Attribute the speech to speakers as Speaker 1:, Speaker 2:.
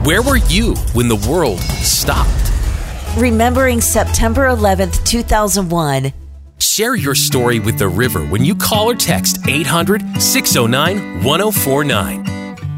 Speaker 1: Where were you when the world stopped?
Speaker 2: Remembering September 11th, 2001.
Speaker 1: Share your story with the river when you call or text 800-609-1049.